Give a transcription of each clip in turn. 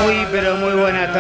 pero muy buenas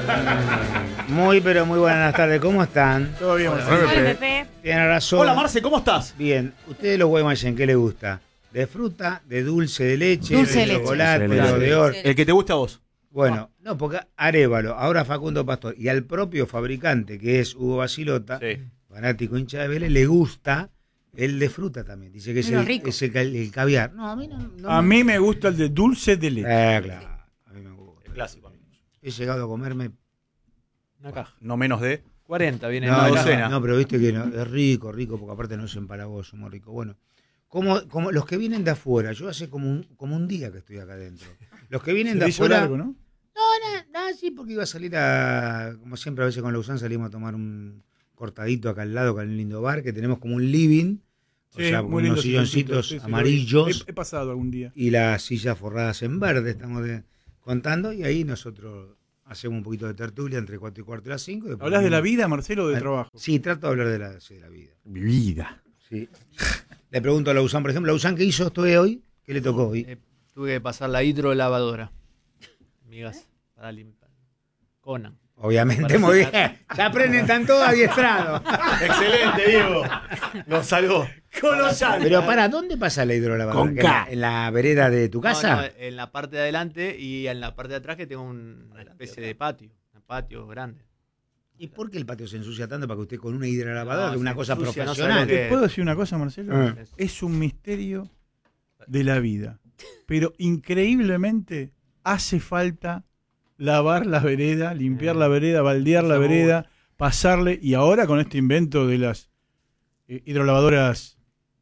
tardes. Muy buenas tardes. ¿Cómo están? Todo bien, Hola, Pepe. Tienen razón. Hola, Marce, ¿cómo estás? Bien. ¿Ustedes los Guaymallén qué les gusta? ¿De fruta, de dulce de leche, Dulce de de leche. chocolate, Dulce de leche. o de oro? El que te gusta a vos. Bueno, no, porque Arévalo, ahora Facundo Pastor y al propio fabricante, que es Hugo Basilota, Sí. fanático hincha de Vélez, le gusta el de fruta también. Dice que es Pero el, rico. es el caviar. No, a mí no. A mí me gusta el de dulce de leche. Claro. A mí me gusta. El clásico. He llegado a comerme. Una caja. No menos de... 40 viene No, en una no, docena. docena. no, pero viste que no, es rico, porque aparte no es empalagoso, muy rico. Bueno, como los que vienen de afuera, yo hace como un día que estoy acá adentro. Los que vienen Se de le hizo afuera. largo, ¿no? No, sí, porque iba a salir como siempre a veces con Lausanne salimos a tomar un cortadito acá al lado con un lindo bar que tenemos como un living, o sea, con muy unos lindo silloncitos sí, lo vi. amarillos He pasado algún día. y las sillas forradas en verde, estamos contando, y ahí nosotros hacemos un poquito de tertulia entre 4 y cuarto y las 5. y después ¿Hablas de la venimos- vida, Marcelo, o de trabajo? Sí, trato de hablar de la vida. Mi vida. Sí. Le pregunto a Lausanne, por ejemplo, Lausanne, ¿qué hizo usted hoy? ¿Qué le tocó hoy? Tuve que pasar la hidrolavadora. Amigas, para limpiar. Conan. Obviamente, Para muy sacar- bien. Ya aprenden, están todos adiestrados. Excelente, Diego. Lo salvó. Colosal. Pero para, ¿dónde pasa la hidrolavadora? Con ¿Que K. ¿En la vereda de tu casa? No, en la parte de adelante y en la parte de atrás que tengo una especie de patio. Un patio grande. ¿Y por qué el patio se ensucia tanto para que usted con una hidrolavadora, No, que es una se cosa ensucia, no profesional? sabe lo ¿Te puedo decir una cosa, Marcelo? Ah. Es un misterio de la vida. Pero increíblemente hace falta lavar la vereda, limpiar la vereda, baldear la vereda, pasarle. Y ahora con este invento de las hidrolavadoras...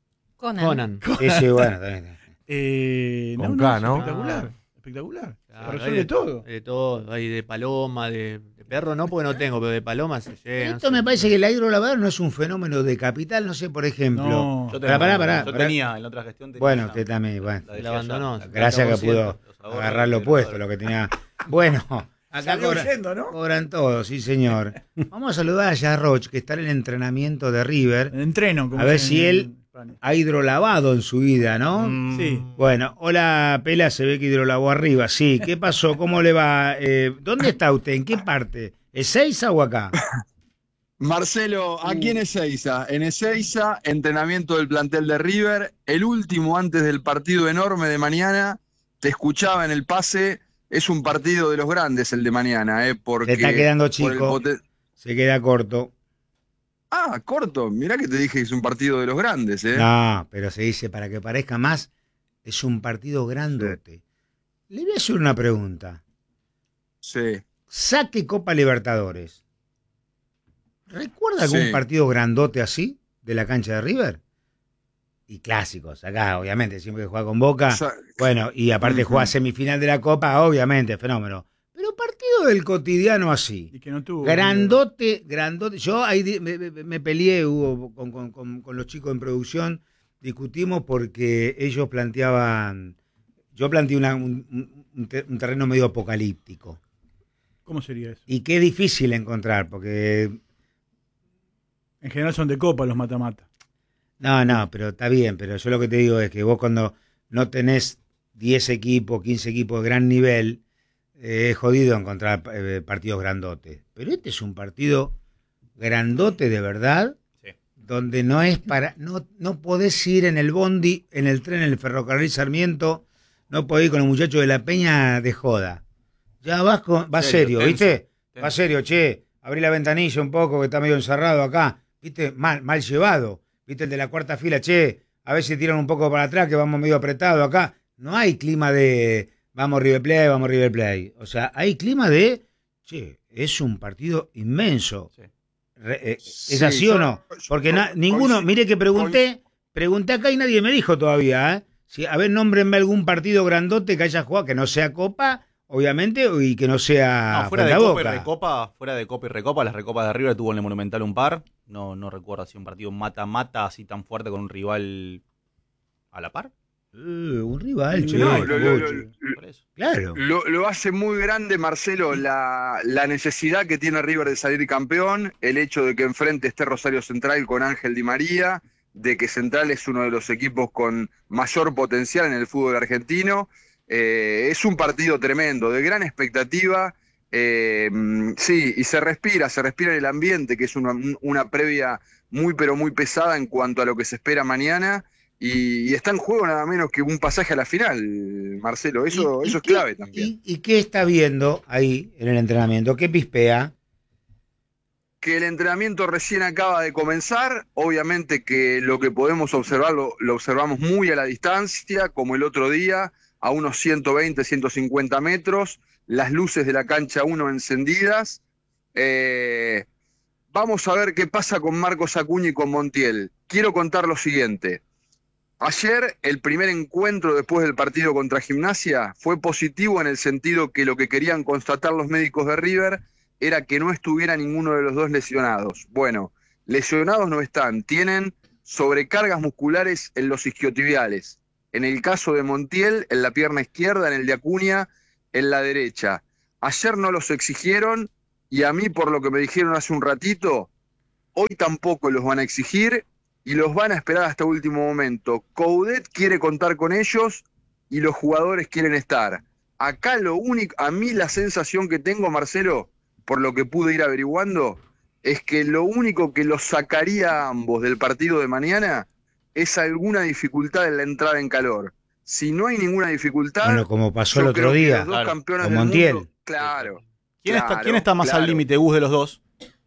Conan. Ese, bueno, también. Con K, ¿no? Espectacular, espectacular. Claro, Resuelve todo. De todo. Hay de paloma, de perro no, porque no tengo, pero de paloma se Pero llena. esto me parece que la hidrolavadora no es un fenómeno de capital, no sé, por ejemplo. No. Yo Pará. tenía en la otra gestión. tenía Bueno, una- usted también, bueno. la dejé La abandonó. allá. Gracias que pudo Los ahorros agarrarlo de puesto, hidrolavadora. lo que tenía. Bueno, acá Salió huyendo, ¿no? cobran todo, sí señor. Vamos a saludar a Yarroch, que está en el entrenamiento de River. Entreno. Como A ver dicen si en él- España. Ha hidrolavado en su vida, ¿no? Sí. Bueno, hola Pela, se ve que hidrolavó arriba, sí. ¿Qué pasó? ¿Cómo le va? ¿Dónde está usted? ¿En qué parte? ¿Ezeiza o acá? Marcelo, aquí en Ezeiza. En Ezeiza, entrenamiento del plantel de River. El último antes del partido enorme de mañana. Te escuchaba en el pase. Es un partido de los grandes el de mañana, porque Se está quedando por el chico, se queda corto. Ah, corto. Mirá que te dije que es un partido de los grandes, No, pero se dice, para que parezca más, es un partido grandote. Le voy a hacer una pregunta. Sí. Saque Copa Libertadores. ¿Recuerda algún Sí. partido grandote así de la cancha de River? Y clásicos, acá obviamente, siempre que juega con Boca. Sa- Bueno, y aparte Ujú. juega semifinal de la Copa, obviamente, fenómeno. Pero partido del cotidiano así. Y que no tuvo. Grandote. Yo ahí me peleé, Hugo, con los chicos en producción, discutimos porque ellos planteaban, yo planteé un terreno medio apocalíptico. ¿Cómo sería eso? Y qué difícil encontrar, porque, En general son de copa los mata-mata. no, pero está bien, pero yo lo que te digo es que vos cuando no tenés 10 equipos, 15 equipos de gran nivel, es jodido encontrar partidos grandotes. Pero este es un partido grandote de verdad, Sí. donde no es para, no podés ir en el bondi, en el tren, en el ferrocarril Sarmiento, no podés ir con los muchachos de la Peña de joda. Ya vas serio, Tenso, ¿viste? tenso. Va serio, che, abrí la ventanilla un poco que está medio encerrado acá, ¿viste? Mal llevado, ¿viste? El de la cuarta fila, che, a ver si tiran un poco para atrás que vamos medio apretados acá. No hay clima de vamos River Plate. O sea, hay clima de, che, es un partido inmenso. Sí. ¿Es Sí, así o no? Porque ninguno, mire que pregunté acá y nadie me dijo todavía, ¿eh? Si, a ver, nómbrenme algún partido grandote que haya jugado, que no sea Copa, obviamente, y que no sea No, fuera de frente a Copa y Boca. Recopa, las Recopas de River tuvo en el Monumental un par. No recuerdo si un partido mata-mata así tan fuerte con un rival a la par. Un rival, che. No, Por eso. Claro. Lo hace muy grande, Marcelo, la necesidad que tiene River de salir campeón, el hecho de que enfrente esté Rosario Central con Ángel Di María, de que Central es uno de los equipos con mayor potencial en el fútbol argentino, Es un partido tremendo, de gran expectativa. Sí, y se respira en el ambiente, que es una previa muy pero muy pesada en cuanto a lo que se espera mañana. Y está en juego nada menos que un pasaje a la final, Marcelo. Eso es clave también. ¿Y qué está viendo ahí en el entrenamiento? ¿Qué pispea? Que el entrenamiento recién acaba de comenzar, obviamente que lo que podemos observar lo observamos muy a la distancia, como el otro día, a unos 120, 150 metros, las luces de la cancha 1 encendidas. Vamos a ver qué pasa con Marcos Acuña y con Montiel. Quiero contar lo siguiente. Ayer, el primer encuentro después del partido contra Gimnasia fue positivo en el sentido que lo que querían constatar los médicos de River era que no estuviera ninguno de los dos lesionados. Bueno, lesionados no están, tienen sobrecargas musculares en los isquiotibiales. En el caso de Montiel, en la pierna izquierda, en el de Acuña, en la derecha. Ayer no los exigieron y a mí, por lo que me dijeron hace un ratito, hoy tampoco los van a exigir y los van a esperar hasta último momento. Coudet quiere contar con ellos y los jugadores quieren estar. Acá lo único, a mí la sensación que tengo, Marcelo, por lo que pude ir averiguando, es que lo único que los sacaría a ambos del partido de mañana es alguna dificultad en la entrada en calor. Si no hay ninguna dificultad, Bueno, como pasó el yo otro creo que día, los dos claro, campeones con del Montiel. mundo, claro. ¿Quién está más al límite, Gus, de los dos?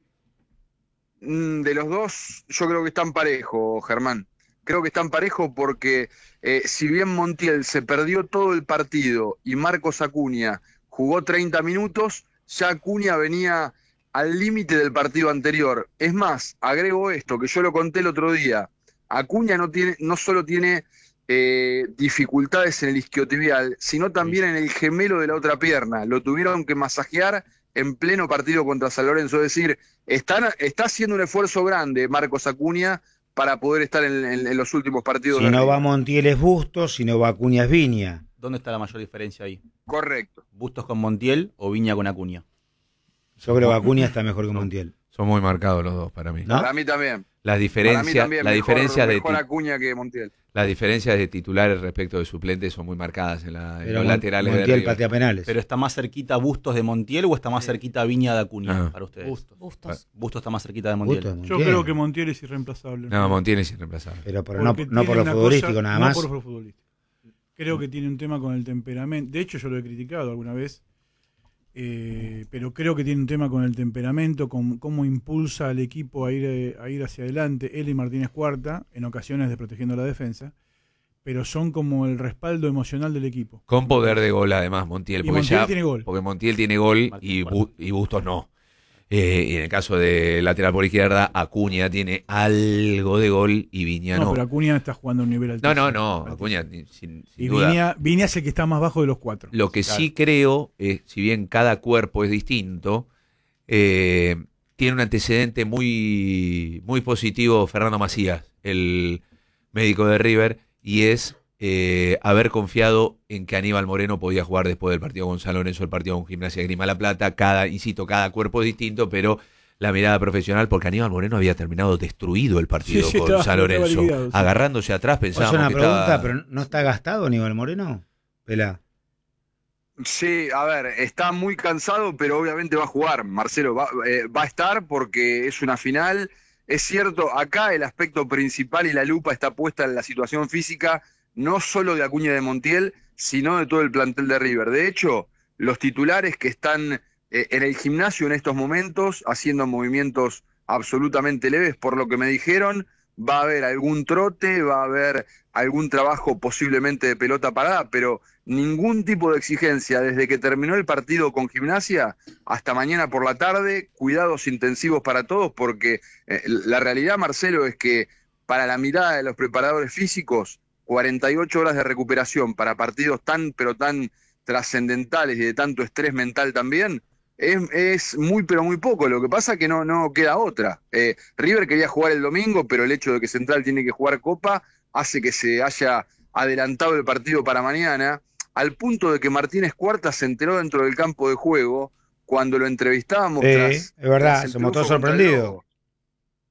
De los dos, yo creo que están parejos, Germán. Creo que están parejos porque si bien Montiel se perdió todo el partido y Marcos Acuña jugó 30 minutos, ya Acuña venía al límite del partido anterior. Es más, agrego esto, que yo lo conté el otro día. Acuña no solo tiene dificultades en el isquiotibial, sino también en el gemelo de la otra pierna. Lo tuvieron que masajear en pleno partido contra San Lorenzo. Es decir, está haciendo un esfuerzo grande Marcos Acuña para poder estar en los últimos partidos. Si de no River. va Montiel es Bustos, si no va Acuña es Viña. ¿Dónde está la mayor diferencia ahí? Correcto. ¿Bustos con Montiel o Viña con Acuña? Yo creo que Acuña está mejor que Montiel. Son muy marcados los dos para mí. ¿No? Para mí también. Las Para mí diferencias, también. Mejor de Acuña que Montiel. las diferencias de titulares respecto de suplentes son muy marcadas en Pero los laterales de Montiel River. patea penales. ¿Pero está más cerquita Bustos de Montiel o está más cerquita Viña de Acuña Ah. para ustedes? Bustos. Bustos está más cerquita de Montiel. Bustos, Yo Montiel. creo que Montiel es irreemplazable. No, Montiel es irreemplazable. Pero no Porque por tiene lo una futbolístico cosa- nada no más. por lo futbolístico. Creo que tiene un tema con el temperamento. De hecho, yo lo he criticado alguna vez. Pero creo que tiene un tema con el temperamento, con cómo impulsa al equipo a ir hacia adelante. Él y Martínez Cuarta, en ocasiones desprotegiendo la defensa, pero son como el respaldo emocional del equipo. Con poder de gol además Montiel. Y Porque Montiel ya, tiene gol. Porque Montiel tiene gol Martín y Bustos no. Y en el caso de lateral por izquierda, Acuña tiene algo de gol y Viña No, no. pero Acuña está jugando a un nivel altísimo. No. Altísimo. Acuña, sin Y duda. Viña es el que está más bajo de los cuatro. Lo que sí creo, si bien cada cuerpo es distinto, tiene un antecedente muy, muy positivo Fernando Macías, el médico de River, y es haber confiado en que Aníbal Moreno podía jugar después del partido con San Lorenzo, el partido con Gimnasia de Grima La Plata. Cada cuerpo es distinto, pero la mirada profesional, porque Aníbal Moreno había terminado destruido el partido Sí, con estaba San Lorenzo, liquidado, sí. agarrándose atrás, Pues pensábamos una que pregunta, estaba... pero ¿no está gastado Aníbal Moreno? Pelá. Sí, a ver, está muy cansado, pero obviamente va a jugar, Marcelo, va a estar porque es una final. Es cierto, acá el aspecto principal y la lupa está puesta en la situación física, no solo de Acuña y de Montiel, sino de todo el plantel de River. De hecho, los titulares que están en el gimnasio en estos momentos, haciendo movimientos absolutamente leves, por lo que me dijeron, va a haber algún trote, va a haber algún trabajo posiblemente de pelota parada, pero ningún tipo de exigencia desde que terminó el partido con Gimnasia hasta mañana por la tarde, cuidados intensivos para todos, porque la realidad, Marcelo, es que para la mirada de los preparadores físicos, 48 horas de recuperación para partidos tan, pero tan trascendentales y de tanto estrés mental también, es muy, pero muy poco. Lo que pasa es que no queda otra. River quería jugar el domingo, pero el hecho de que Central tiene que jugar Copa hace que se haya adelantado el partido para mañana, al punto de que Martínez Cuarta se enteró dentro del campo de juego cuando lo entrevistábamos. Sí, tras es verdad, el se mostró triunfo contra el sorprendido. Lobo.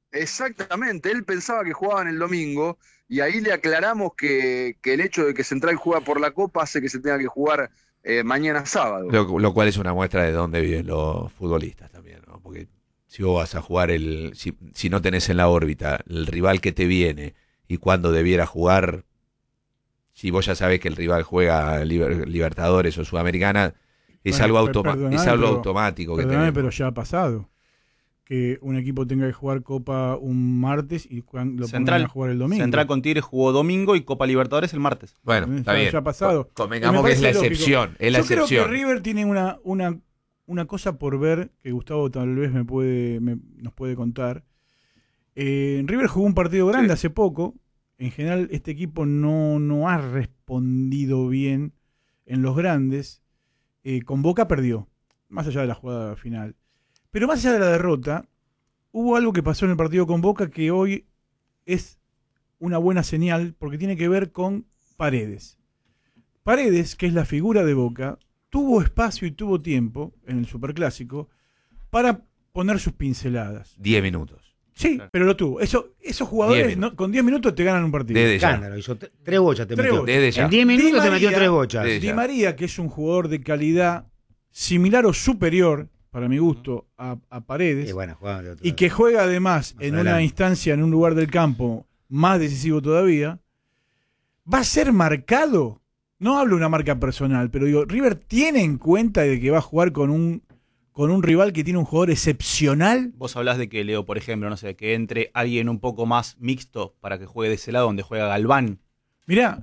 Exactamente, él pensaba que jugaban el domingo y ahí le aclaramos que el hecho de que Central juega por la Copa hace que se tenga que jugar mañana sábado. Lo cual es una muestra de dónde viven los futbolistas también, ¿no? Porque si vos vas a jugar si no tenés en la órbita el rival que te viene y cuando debiera jugar, si vos ya sabés que el rival juega Libertadores o Sudamericana, es Bueno, algo, perdoname, es algo pero- automático que Perdóname, tenemos. pero ya ha pasado. Que un equipo tenga que jugar Copa un martes y lo pongan Central. a jugar el domingo. Central con Tigres jugó domingo y Copa Libertadores el martes. Bueno, está Ya- bien. ya ha pasado. Convengamos Me que es la parece lógico. excepción. Es la Yo creo excepción. que River tiene una cosa por ver que Gustavo tal vez nos puede contar. River jugó un partido grande hace poco. En general, este equipo no ha respondido bien en los grandes. Con Boca perdió, más allá de la jugada final. Pero más allá de la derrota, hubo algo que pasó en el partido con Boca que hoy es una buena señal porque tiene que ver con Paredes. Paredes, que es la figura de Boca, tuvo espacio y tuvo tiempo en el Superclásico para poner sus pinceladas. 10 minutos. Sí, Claro. pero lo tuvo. Esos 10 jugadores minutos. con 10 minutos te ganan un partido. Desde ya. Escándalo, hizo 3 bochas te Tres metió. bochas. Desde ya. En 10 minutos Di te metió María- 3 bochas. Desde Di ya. María, que es un jugador de calidad similar o superior, para mi gusto, a Paredes, Y bueno, jugaban de otro y lado. que juega además Más en adelante. una instancia, en un lugar del campo más decisivo todavía, va a ser marcado. No hablo de una marca personal, pero digo, River tiene en cuenta de que va a jugar con un rival que tiene un jugador excepcional. Vos hablás de que Leo, por ejemplo, no sé, que entre alguien un poco más mixto para que juegue de ese lado donde juega Galván. Mirá,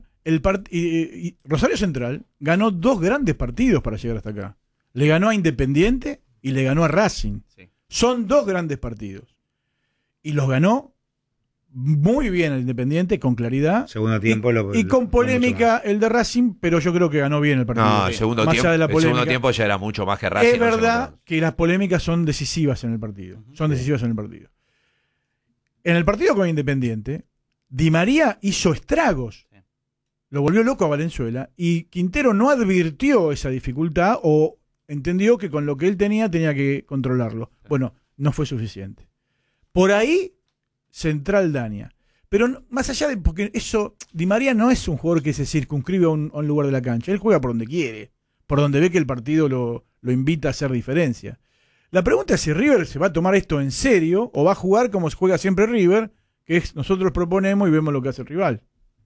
y Rosario Central ganó 2 grandes partidos para llegar hasta acá. Le ganó a Independiente y le ganó a Racing. Sí. Son 2 grandes partidos. Y los ganó muy bien el Independiente, con claridad. Segundo tiempo Y con mucho polémica más. el de Racing, pero yo creo que ganó bien el partido. No, el segundo Más tiempo, allá de la el segundo polémica. tiempo ya era mucho más que Racing. Es verdad que las polémicas son decisivas en el partido. Son decisivas en el partido. En el partido con Independiente, Di María hizo estragos. Sí. Lo volvió loco a Valenzuela y Quintero no advirtió esa dificultad o entendió que con lo que él tenía que controlarlo. Bueno, no fue suficiente. Por ahí, Central daña. Pero más allá de, porque eso, Di María no es un jugador que se circunscribe a un lugar de la cancha. Él juega por donde quiere, por donde ve que el partido lo invita a hacer diferencia. La pregunta es si River se va a tomar esto en serio o va a jugar como juega siempre River, que es nosotros proponemos y vemos lo que hace el rival.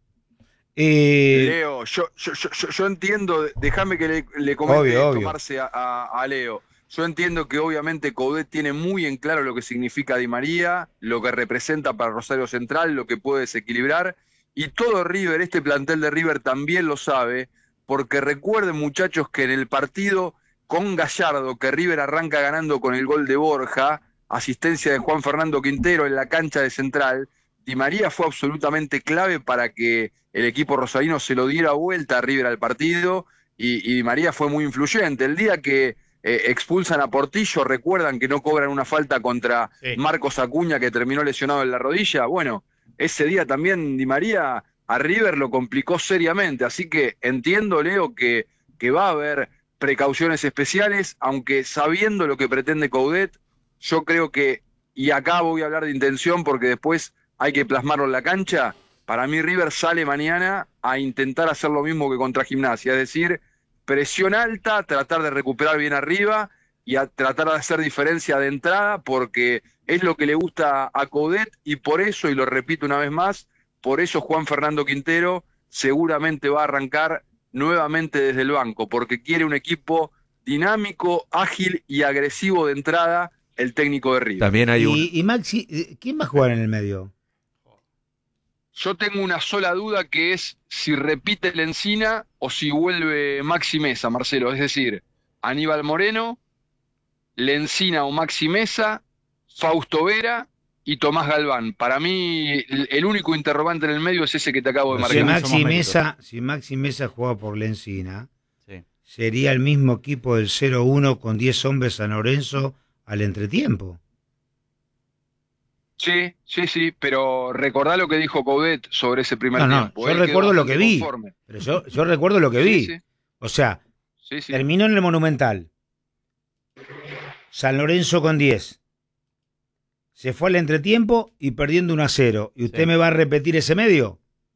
Leo, yo entiendo, déjame que le comente Obvio, esto, obvio. Marce, a Leo. Yo entiendo que obviamente Coudet tiene muy en claro lo que significa Di María, lo que representa para Rosario Central, lo que puede desequilibrar, y todo River, este plantel de River también lo sabe, porque recuerden, muchachos, que en el partido con Gallardo, que River arranca ganando con el gol de Borja, asistencia de Juan Fernando Quintero en la cancha de Central, Di María fue absolutamente clave para que el equipo rosarino se lo diera vuelta a River al partido, y Di María fue muy influyente. El día que expulsan a Portillo, recuerdan que no cobran una falta contra Marcos Acuña, que terminó lesionado en la rodilla. Bueno, ese día también Di María a River lo complicó seriamente, así que entiendo, Leo, que va a haber precauciones especiales, aunque sabiendo lo que pretende Coudet, yo creo que, y acá voy a hablar de intención porque después hay que plasmarlo en la cancha, para mí River sale mañana a intentar hacer lo mismo que contra Gimnasia, es decir, presión alta, tratar de recuperar bien arriba y a tratar de hacer diferencia de entrada, porque es lo que le gusta a Coudet, y por eso, y lo repito una vez más, por eso Juan Fernando Quintero seguramente va a arrancar nuevamente desde el banco, porque quiere un equipo dinámico, ágil y agresivo de entrada, el técnico de River. También hay un. Y Maxi, ¿quién va a jugar en el medio? Yo tengo una sola duda, que es si repite Lencina o si vuelve Maxi Mesa, Marcelo. Es decir, Aníbal Moreno, Lencina o Maxi Mesa, Fausto Vera y Tomás Galván. Para mí, el único interrogante en el medio es ese que te acabo de Sí, marcar. Si Maxi Mesa juega por Lencina, Sí. sería el mismo equipo del 0-1 con 10 hombres San Lorenzo al entretiempo. Sí, pero recordá lo que dijo Coudet sobre ese primer No, tiempo. yo Él quedó recuerdo lo bastante que vi. conforme. Pero yo recuerdo lo que vi. Sí, O sea, sí. terminó en el Monumental. San Lorenzo con 10. se fue al entretiempo y perdiendo 1-0. ¿Y usted Sí. me va a repetir ese medio?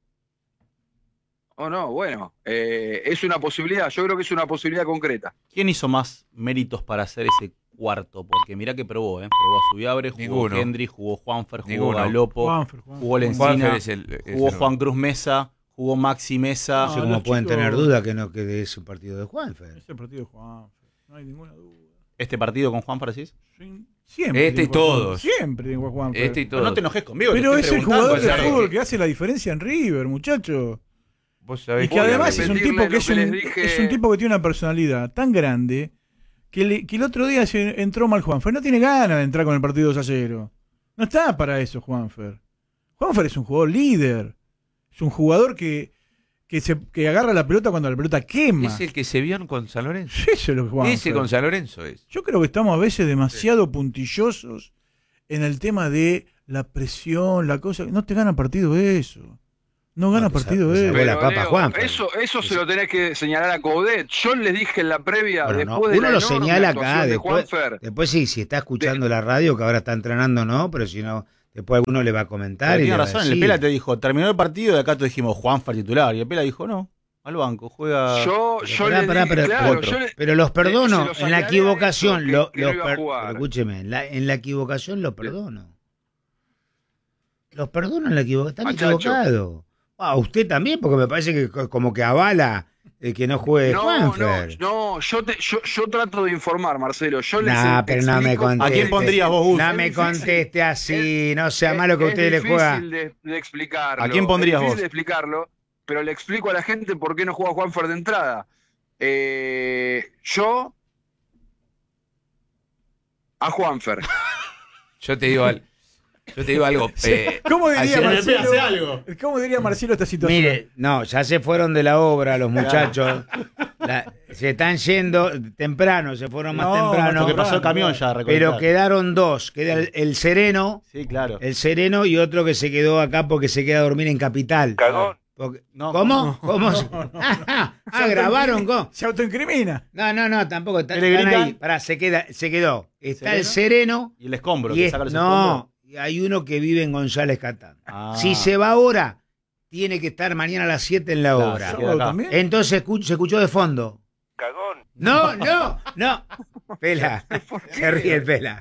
Oh, no, bueno, es una posibilidad, yo creo que es una posibilidad concreta. ¿Quién hizo más méritos para hacer ese cuarto? Porque mirá que probó, ¿eh? Probó a Subiabre, jugó Ninguno. Henry, jugó Juanfer, jugó Ninguno. Galopo, Juanfer. jugó Lencina, Juanfer es el jugó Juan Cruz Mesa, jugó Maxi Mesa. No sé los cómo pueden chicos- tener duda que no quede ese partido de Juanfer. Ese partido de Juanfer, no hay ninguna duda. ¿Este partido con Juanfer decís? Siempre. Este y tiene que jugar todos. Juanfer. Siempre tiene que jugar Juanfer. Este y Pero todo. no te enojes conmigo. te Pero estoy es el preguntando, jugador de o sea, fútbol que hace la diferencia en River, muchacho. Vos sabés Y que además es un repetirle tipo que lo es que les un, dije. es un tipo que tiene una personalidad tan grande que el otro día se entró mal Juanfer. No tiene ganas de entrar con el partido 2-0. No está para eso Juanfer. Juanfer es un jugador líder. Es un jugador que agarra la pelota cuando la pelota quema. Es el que se vio con San Lorenzo. Eso es lo que Juanfer. Ese con San Lorenzo es. Yo creo que estamos a veces demasiado puntillosos en el tema de la presión, la cosa. No te gana partido eso. No gana No, que partido se- eso. Fue la Pero, papa Leo, Juanfer. eso se lo tenés que señalar a Coudet. Yo les dije en la previa, Bueno, no, después de uno la lo enorme señala actuación acá, de después, Juanfer, después sí, si está escuchando la radio, que ahora está entrenando, no, pero si no, después alguno le va a comentar. Pero y tiene le va a razón, el decir. Pela te dijo, terminó el partido y acá te dijimos Juanfer titular. Y el Pela dijo, no, al banco, juega. yo Pará, le pará, dije, pero- claro, otro. yo le- Pero los perdono, se los en la aclaré a equivocación, ellos que no iba a pero jugar. escúcheme, en la equivocación los perdono. Los perdono en la equivocación, están Machacho. equivocados. Ah, usted también, porque me parece que como que avala que no juegue Juanfer. no, yo trato de informar, Marcelo. Yo les Nah, pero no me explico- conteste. ¿A quién pondrías vos, Gus? No Es me difícil. conteste así, no sea malo que Es usted le juega. difícil de explicarlo. ¿A quién pondrías es difícil vos? de explicarlo, pero le explico a la gente por qué no juega Juanfer de entrada. Yo a Juanfer. Yo te digo, algo. ¿Cómo diría Hace Marcelo? algo. ¿Cómo diría Marcelo esta situación? Mire, no, ya se fueron de la obra los muchachos. Se están yendo temprano, se fueron más No, temprano. Porque pasó el camión ya, Pero recolectar. quedaron dos. Queda el Sereno, Sí, claro. el Sereno y otro que se quedó acá porque se queda a dormir en Capital. Cagón. No, ¿Cómo? ¿Cómo? Grabaron con. Se autoincrimina. No, tampoco. ¿Qué le Están gritan? ahí. Pará, se quedó. Está ¿Sereno? el Sereno. Y el escombro, Y que es- saca los escombros. no, y hay uno que vive en González Catán. Ah. Si se va ahora, tiene que estar mañana a las 7 en la Claro, obra. se queda acá. ¿También? Entonces se escuchó de fondo. Cagón. No. Pela, se ríe el Pela.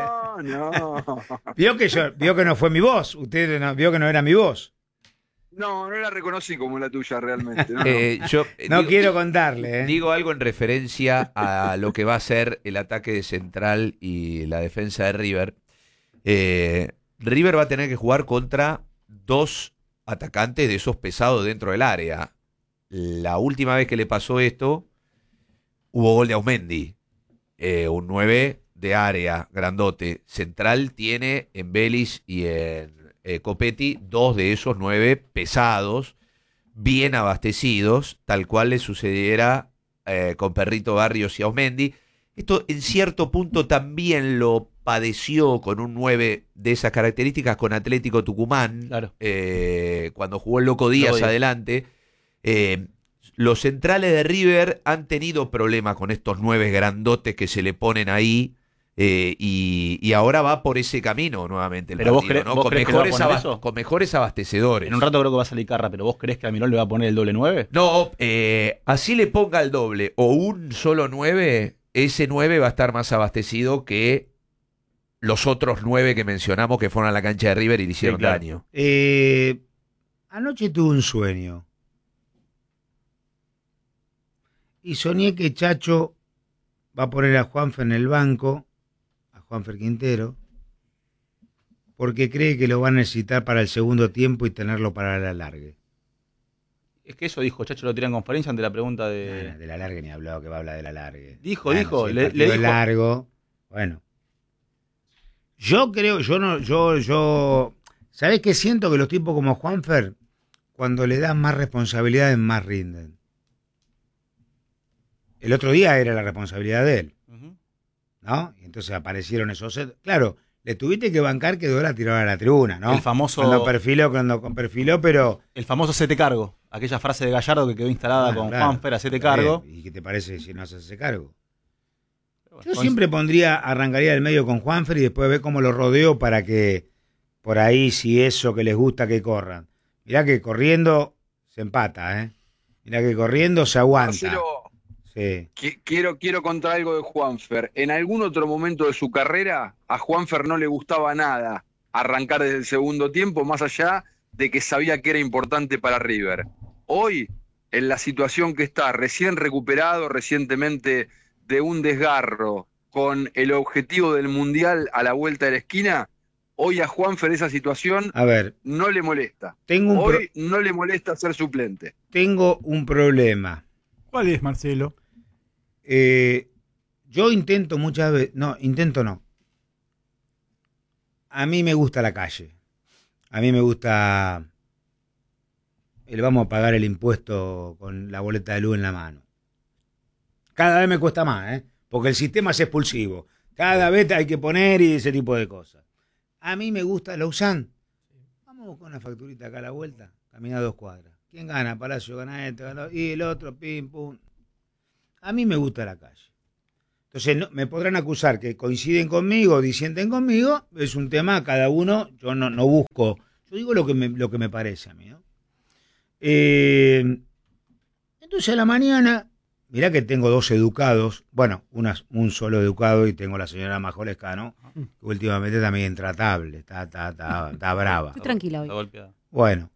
No. Vio que no fue mi voz. Usted vio que no era mi voz. No la reconocí como la tuya realmente. No, Yo No digo- quiero contarle. Digo algo en referencia a lo que va a ser el ataque de Central y la defensa de River. River va a tener que jugar contra dos atacantes de esos pesados dentro del área. La última vez que le pasó esto, hubo gol de Aumendi. Un 9 de área, grandote. Central tiene en Vélez y en Copetti dos de esos 9 pesados, bien abastecidos, tal cual le sucediera con Perrito Barrios y Aumendi. Esto en cierto punto también lo padeció con un 9 de esas características con Atlético Tucumán, Claro. cuando jugó el Loco Díaz Loco Díaz. adelante. Los centrales de River han tenido problemas con estos 9 grandotes que se le ponen ahí. Y ahora va por ese camino nuevamente el Pero vos partido, cre- ¿no? vos Con creés que le va a mejores, poner eso. con mejores abastecedores. En un rato creo que va a salir Carra, pero ¿vos creés que Almirón le va a poner el doble 9? No, así le ponga el doble o un solo 9, ese 9 va a estar más abastecido que los otros 9 que mencionamos que fueron a la cancha de River y le hicieron claro. daño. Anoche tuve un sueño. Y soñé que Chacho va a poner a Juanfer en el banco, a Juanfer Quintero, porque cree que lo va a necesitar para el segundo tiempo y tenerlo para la alargue. Es que eso dijo Chacho, lo tiró en conferencia ante la pregunta de... De la alargue ni hablado, que va a hablar de la alargue. Dijo, Si dijo, el le partido es dijo... largo. Bueno. Yo creo, ¿sabés qué siento? Que los tipos como Juanfer, cuando le dan más responsabilidades, más rinden. El otro día era la responsabilidad de él, Ujú. ¿no? Y entonces aparecieron esos... Claro, le tuviste que bancar que la tiró a la tribuna, ¿no? El famoso... Cuando perfiló, pero... El famoso hacete cargo. Aquella frase de Gallardo que quedó instalada Bueno, con claro, Juanfer, hacete está cargo. bien. ¿Y qué te parece si no haces ese cargo? Yo siempre arrancaría del medio con Juanfer y después ver cómo lo rodeo para que por ahí, si eso que les gusta, que corran. Mirá que corriendo se empata, ¿eh? Mirá que corriendo se aguanta. Marcelo, Sí. quiero contar algo de Juanfer. En algún otro momento de su carrera, a Juanfer no le gustaba nada arrancar desde el segundo tiempo, más allá de que sabía que era importante para River. Hoy, en la situación que está, recién recuperado recientemente de un desgarro, con el objetivo del Mundial a la vuelta de la esquina, hoy a Juanfer esa situación A ver, no le molesta. tengo No le molesta ser suplente. un problema. ¿Cuál es, Marcelo? Yo intento muchas veces, no. A mí me gusta la calle. A mí me gusta vamos a pagar el impuesto con la boleta de luz en la mano. Cada vez me cuesta más, ¿eh? Porque el sistema es expulsivo. Cada vez hay que poner y ese tipo de cosas. A mí me gusta Lausanne. Vamos con una facturita acá a la vuelta, camina 2 cuadras. ¿Quién gana? Palacio gana este, gana, y el otro, pim, pum. A mí me gusta la calle. Entonces me podrán acusar que coinciden conmigo, disienten conmigo, es un tema, cada uno, yo no busco, yo digo lo que me parece a mí, ¿no? Entonces a la mañana, mirá que tengo 2 educados, bueno, un solo educado y tengo la señora Majolescano, que últimamente está medio intratable, está brava. Estoy tranquila hoy. Está golpeada. Bueno,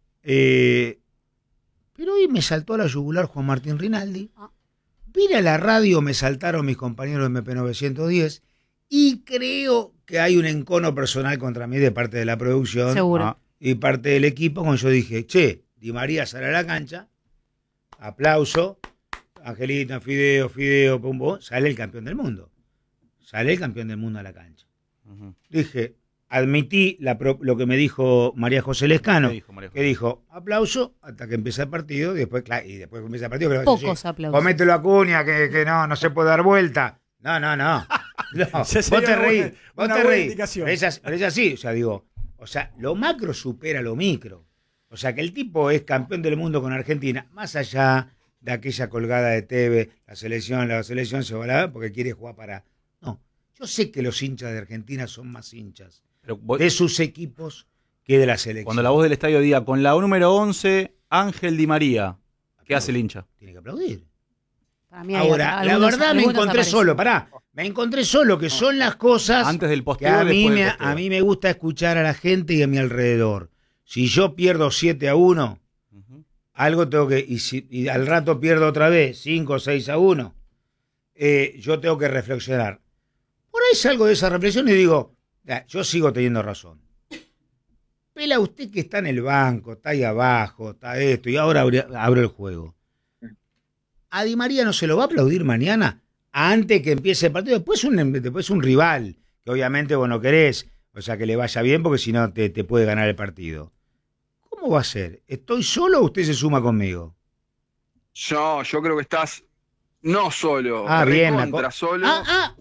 pero hoy me saltó a la yugular Juan Martín Rinaldi. Vine a la radio, me saltaron mis compañeros de MP910 y creo que hay un encono personal contra mí de parte de la producción. Seguro. Y parte del equipo, cuando yo dije, che, Di María sale a la cancha, aplauso, Angelito, Fideo, pum, pum, sale el campeón del mundo. Sale el campeón del mundo a la cancha. Ujú. Dije, admití lo que me dijo María José Lescano, ¿Qué dijo María José? que dijo, aplauso hasta que empieza el partido, y después que empieza el partido, creo que Pocos aplausos. comételo a Cunha, que no se puede dar vuelta. No. No, Esa vos sería te reís, una vos te buena reís. indicación. Pero es así, o sea, lo macro supera lo micro. O sea, que el tipo es campeón del mundo con Argentina, más allá de aquella colgada de TV, la selección se va a la porque quiere jugar para... No, yo sé que los hinchas de Argentina son más hinchas Pero vos- de sus equipos que de la selección. cuando la voz del estadio diga con la número 11, Ángel Di María, ¿qué hace el hincha? Tiene que aplaudir. Para mí hay Ahora, la algunos- verdad me algunos encontré aparecen. solo, me encontré solo, que son las cosas Antes del que posteo, a mí, después del posteo. a mí me gusta escuchar a la gente y a mi alrededor. Si yo pierdo 7-1, Ujú. algo tengo que... Y al rato pierdo otra vez 5-6-1, yo tengo que reflexionar. Por ahí salgo de esa reflexión y digo, yo sigo teniendo razón. Pela usted que está en el banco, está ahí abajo, está esto, y ahora abro el juego. A Di María no se lo va a aplaudir mañana, antes que empiece el partido, después un rival, que obviamente vos no querés, o sea, que le vaya bien, porque si no te puede ganar el partido. ¿Cómo va a ser? ¿Estoy solo o usted se suma conmigo? Yo creo que estás no solo, Bien. recontra solo. Ah,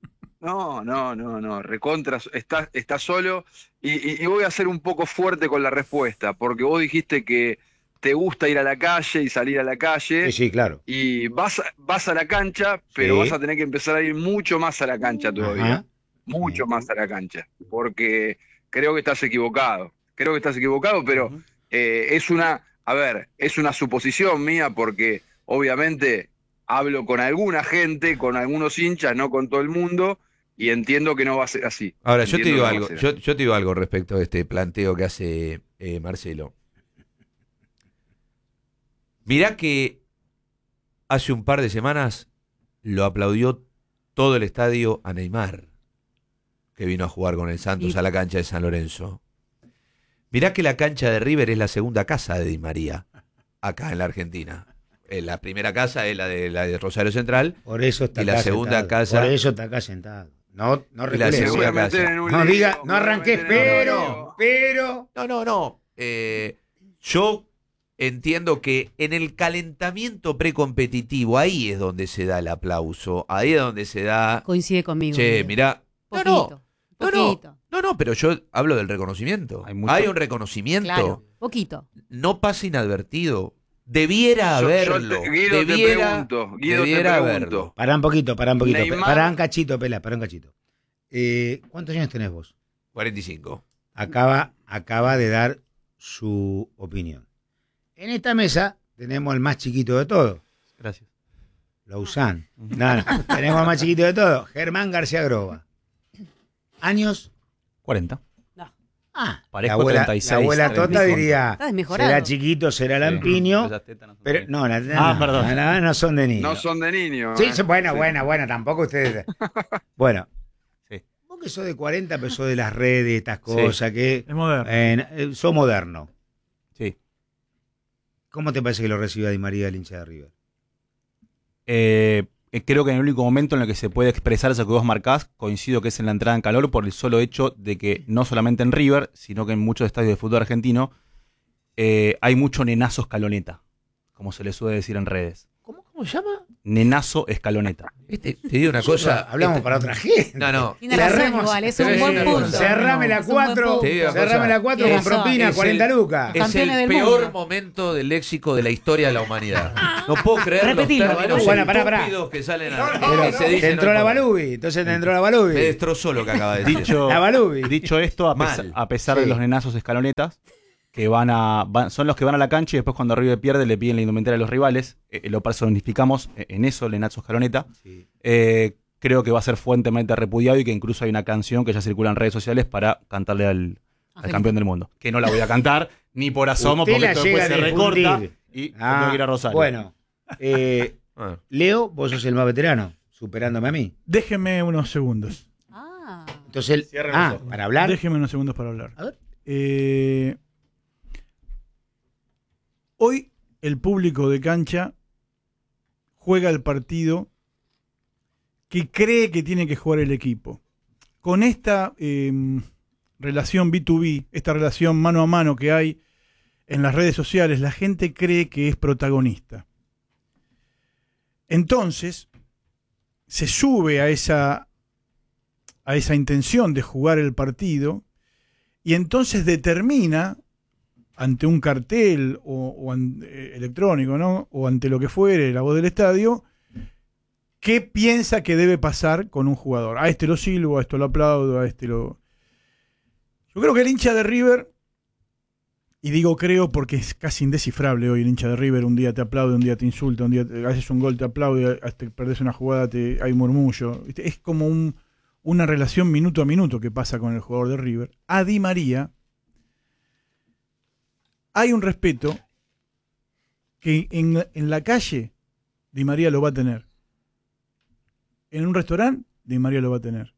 No, recontra, estás solo y voy a ser un poco fuerte con la respuesta, porque vos dijiste que te gusta ir a la calle y salir a la calle, sí, claro. y vas a la cancha, pero Sí. vas a tener que empezar a ir mucho más a la cancha todavía, Ajá. mucho más a la cancha, porque creo que estás equivocado, pero Ujú. es una suposición mía, porque obviamente hablo con alguna gente, con algunos hinchas, no con todo el mundo, y entiendo que no va a ser así. Ahora, yo te Entiendo digo que no va algo, a ser así. yo te digo algo respecto a este planteo que hace Marcelo. Mirá que hace un par de semanas lo aplaudió todo el estadio a Neymar, que vino a jugar con el Santos Y- a la cancha de San Lorenzo. Mirá que la cancha de River es la segunda casa de Di María, acá en la Argentina. La primera casa es la de Rosario Central. Por eso está Y la acá segunda sentado. casa- Por eso está acá sentado. No Y la recuerde. Me segunda voy a casa. meter en un No lío, diga, me no voy a arranques, meter en un lío. pero. No. Yo entiendo que en el calentamiento precompetitivo, ahí es donde se da el aplauso. Ahí es donde se da. Coincide conmigo. Che, Miguel. mirá. Poquito. Poquito. No, pero yo hablo del reconocimiento. Hay mucho- Hay un reconocimiento. Claro, poquito. No pasa inadvertido Debiera haberlo. Guido, debiera te haberlo. pregunto. Pará un poquito. Neymar- Pará un cachito, Pela, pará un cachito. ¿Cuántos años tenés vos? 45. Acaba de dar su opinión. En esta mesa tenemos el más chiquito de todos, Gracias. Lausanne. No, tenemos al más chiquito de todos, Germán García Groba. ¿Años? 40. Parezco la 36. la abuela 30 Tota y diría, Estás desmejorado. será chiquito, será lampiño, Esas tetas no son pero de- no, perdón. no son de niños. No son de niños. Sí, bueno, tampoco ustedes. Bueno, Sí. vos que sos de 40, pero sos de las redes, estas cosas, que Es moderno. sos moderno. Sí. ¿Cómo te parece que lo reciba Di María el hincha de River? Creo que en el único momento en el que se puede expresar eso que vos marcás, coincido que es en la entrada en calor por el solo hecho de que no solamente en River, sino que en muchos estadios de fútbol argentino hay mucho nenazo escaloneta, como se le suele decir en redes. ¿Cómo se llama? Nenazo escaloneta. Te digo una cosa. Hablamos para otra gente. No. Tiene razón Cerremos- igual, es un buen punto. Cerrame la Es un buen 4, punto. Te digo una cerrame cosa. la 4 Tiene con razón. propina, Es 40 el- lucas. Es el Campeones del peor mundo. momento del léxico de la historia de la humanidad. No puedo creer Repetilo, los términos Bueno, pará. estúpidos que salen Pero que se dicen te entró hoy la por hoy. Balubi, entonces te entró la Balubi. Me destrozó lo que acaba de decir. Dicho, La Balubi. dicho esto, Mal. a pesar de Sí. los nenazos escalonetas, que son los que van a la cancha y después cuando River pierde le piden la indumentaria a los rivales, lo personificamos en eso, el nenazo escaloneta. Sí. Creo que va a ser fuertemente repudiado y que incluso hay una canción que ya circula en redes sociales para cantarle al campeón del mundo. Que no la voy a cantar ni por asomo Usted porque la esto llega después se a recorta difundir. y tengo que ir a Rosario. Bueno, Ah. Leo, vos sos el más veterano, superándome a mí. Déjeme unos segundos. Ah, Entonces, Cierre los ojos. para hablar. Déjeme unos segundos para hablar. A ver. Hoy el público de cancha juega el partido que cree que tiene que jugar el equipo. Con esta relación B2B, esta relación mano a mano que hay en las redes sociales, la gente cree que es protagonista. Entonces, se sube a esa intención de jugar el partido y entonces determina ante un cartel electrónico, ¿no? O ante lo que fuere, la voz del estadio, qué piensa que debe pasar con un jugador. A este lo silbo, a esto lo aplaudo, a este lo... Yo creo que el hincha de River, y digo creo porque es casi indescifrable hoy el hincha de River, un día te aplaude, un día te insulta, un día haces un gol, te aplaude, hasta que perdés una jugada, hay murmullo. Es como una relación minuto a minuto que pasa con el jugador de River. A Di María hay un respeto que en la calle Di María lo va a tener. En un restaurante Di María lo va a tener.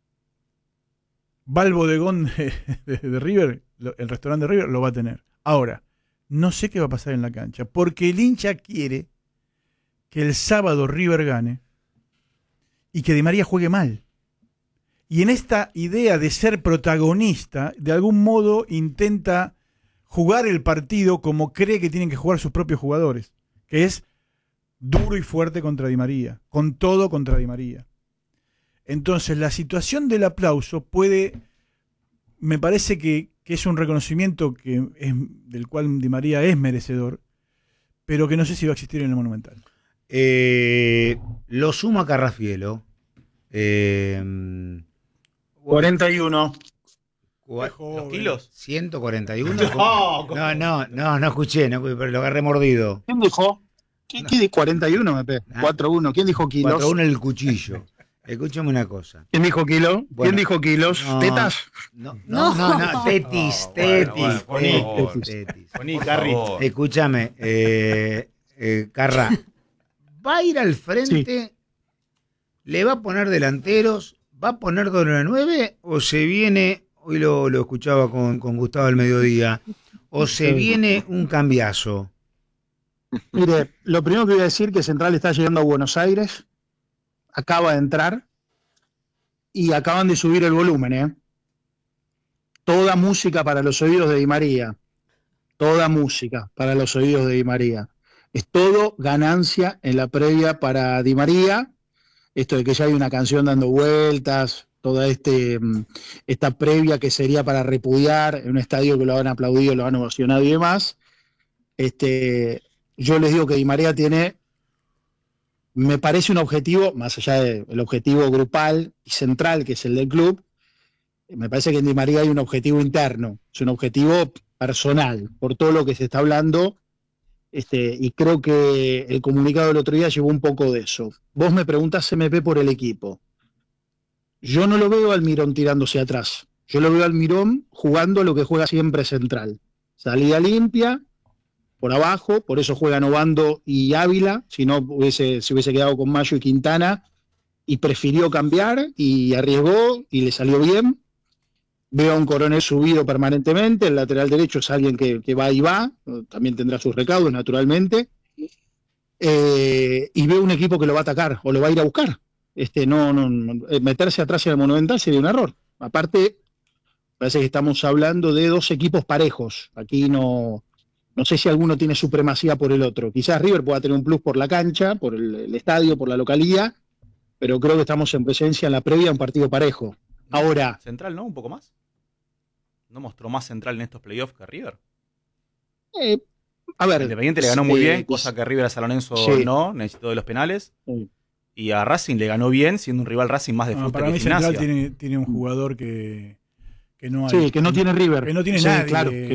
Va al bodegón de River, el restaurante de River lo va a tener. Ahora, no sé qué va a pasar en la cancha, porque el hincha quiere que el sábado River gane y que Di María juegue mal. Y en esta idea de ser protagonista, de algún modo intenta jugar el partido como cree que tienen que jugar sus propios jugadores, que es duro y fuerte contra Di María, con todo contra Di María. Entonces la situación del aplauso me parece que es un reconocimiento del cual Di María es merecedor, pero que no sé si va a existir en el Monumental. Lo sumo a Carrafielo. 41. ¿Los kilos? 141. No escuché, pero lo agarré mordido. ¿Quién dijo? ¿Quién dijo 41, MP? 4-1. ¿Quién dijo kilos? 4-1 el cuchillo. Escúchame una cosa. ¿Quién dijo kilo? Bueno, ¿Quién dijo kilos? no. ¿Tetas? No, No. tetis. Poní, Carri. Escúchame, Carra, ¿va a ir al frente? ¿Le va a poner delanteros? ¿Va a poner doble 9? ¿O se viene, hoy lo escuchaba con Gustavo al mediodía, o se viene un cambiazo? Mire, lo primero que voy a decir que Central está llegando a Buenos Aires, acaba de entrar y acaban de subir el volumen, ¿eh? Toda música para los oídos de Di María. Toda música para los oídos de Di María. Es todo ganancia en la previa para Di María. Esto de que ya hay una canción dando vueltas, toda esta previa que sería para repudiar en un estadio que lo han aplaudido, lo han ovacionado y demás. yo les digo que Di María tiene, me parece un objetivo, más allá del objetivo grupal y central, que es el del club, me parece que en Di María hay un objetivo interno, es un objetivo personal, por todo lo que se está hablando, y creo que el comunicado del otro día llevó un poco de eso. Vos me preguntás, MP, por el equipo. Yo no lo veo a Almirón tirándose atrás, yo lo veo a Almirón jugando lo que juega siempre central, salida limpia, por abajo, por eso juegan Obando y Ávila, si no se hubiese quedado con Mayo y Quintana, y prefirió cambiar y arriesgó y le salió bien. Veo a un Coronel subido permanentemente, el lateral derecho es alguien que va y va, también tendrá sus recaudos naturalmente, y veo un equipo que lo va a atacar o lo va a ir a buscar. Meterse atrás en el Monumental sería un error. Aparte, parece que estamos hablando de dos equipos parejos, aquí no sé si alguno tiene supremacía por el otro. Quizás River pueda tener un plus por la cancha, por el estadio, por la localía, pero creo que estamos en presencia en la previa de un partido parejo. Ahora, Central, ¿no? Un poco más. ¿No mostró más Central en estos playoffs que River? a ver. Independiente le ganó muy bien, cosa que River a San Lorenzo sí. no, necesitó de los penales. Sí. Y a Racing le ganó bien, siendo un rival Racing más de fútbol Para que mí Gimnasia. Central tiene un jugador que no hay. Sí, que no tiene River. Que no tiene Sí, nadie. claro.